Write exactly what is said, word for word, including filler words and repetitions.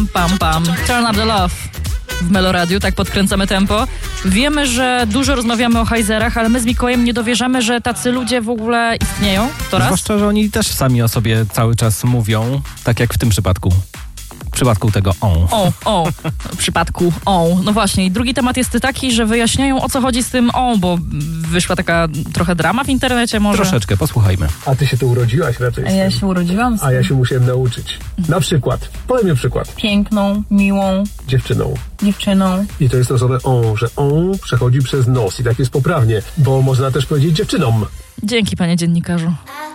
Pam, pam. Turn up the love. W Meloradiu, tak podkręcamy tempo. Wiemy, że dużo rozmawiamy o hajzerach, ale my z Mikołajem nie dowierzamy, że tacy ludzie w ogóle istnieją. To raz. Zwłaszcza, że oni też sami o sobie cały czas mówią, tak jak w tym przypadku. W przypadku tego on. O, o, w przypadku on. No właśnie, i drugi temat jest taki, że wyjaśniają, o co chodzi z tym on, bo wyszła taka trochę drama w internecie może. Troszeczkę, posłuchajmy. A ty się tu urodziłaś raczej. A ja się urodziłam z A ja się musiałem nauczyć. Na przykład, podaj mi przykład. piękną, miłą Dziewczyną. dziewczyną. I to jest to słowo on, że on przechodzi przez nos i tak jest poprawnie, bo można też powiedzieć dziewczynom. Dzięki, panie dziennikarzu.